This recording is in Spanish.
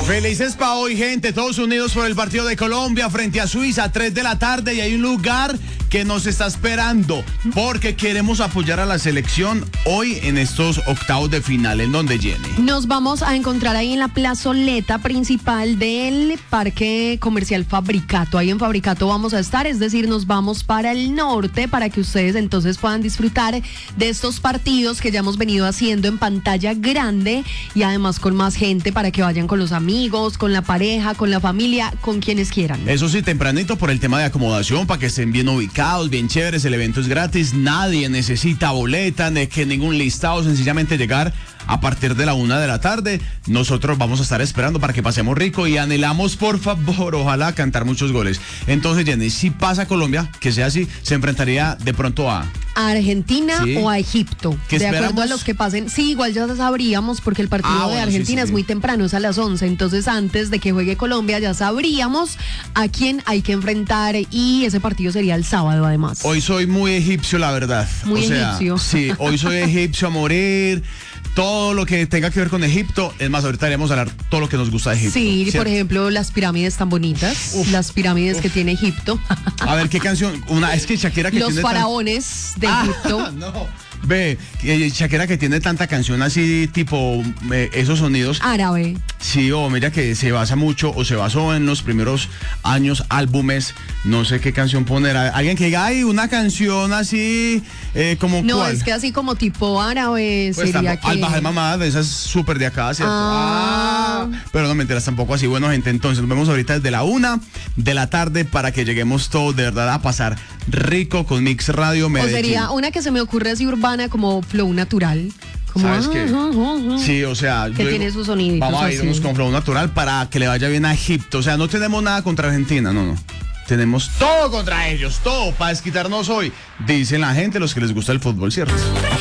Felices pa' hoy, gente, todos unidos por el partido de Colombia frente a Suiza, 3 de la tarde, y hay un lugar que nos está esperando porque queremos apoyar a la selección hoy en estos octavos de final. ¿En donde, Jenny? Nos vamos a encontrar ahí en la plazoleta principal del Parque Comercial Fabricato. Ahí en Fabricato vamos a estar, es decir, nos vamos para el norte para que ustedes entonces puedan disfrutar de estos partidos que ya hemos venido haciendo en pantalla grande y además con más gente para que vayan con los amigos, con la pareja, con la familia, con quienes quieran. Eso sí, tempranito por el tema de acomodación, para que estén bien ubicados, bien chéveres. El evento es gratis, nadie necesita boleta, ni que ningún listado, sencillamente llegar a partir de la 1 de la tarde. Nosotros vamos a estar esperando para que pasemos rico y anhelamos, por favor, ojalá cantar muchos goles. Entonces, Jenny, si pasa Colombia, que sea así, se enfrentaría de pronto a Argentina, ¿sí?, o a Egipto, de acuerdo a los que pasen. Sí, igual ya sabríamos porque el partido de Argentina es muy temprano, es a las 11, entonces antes de que juegue Colombia ya sabríamos a quién hay que enfrentar y ese partido sería el sábado además. Hoy soy muy egipcio, la verdad. Muy egipcio. Sí, hoy soy egipcio a morir. Todo lo que tenga que ver con Egipto, es más, ahorita iremos a hablar todo lo que nos gusta de Egipto. Sí, ¿cierto? Por ejemplo, las pirámides tan bonitas, las pirámides que tiene Egipto. A ver, ¿qué canción? Es que Shakira que los tiene faraones de Egipto. No. Ve, Shakira que tiene tanta canción así, tipo esos sonidos. Árabe. Sí, mira que se basa mucho, o se basó en los primeros años, álbumes, no sé qué canción poner. Alguien que diga, ay, una canción así, como no, ¿cuál? Es que así como tipo árabe pues sería que... Al-Baja Mamá, esa es súper de acá, ¿cierto? Pero no mentiras, tampoco así. Bueno, gente, entonces nos vemos ahorita desde la 1 de la tarde para que lleguemos todos de verdad a pasar rico con Mix Radio Medellín. O sería una que se me ocurre así urbana como Flow Natural. Como, ¿sabes qué? Sí, o sea, que tiene sus soniditos. Vamos a irnos con Flow Natural para que le vaya bien a Egipto. O sea, no tenemos nada contra Argentina, no. Tenemos todo contra ellos, todo para desquitarnos hoy. Dicen la gente, los que les gusta el fútbol, ¿cierto?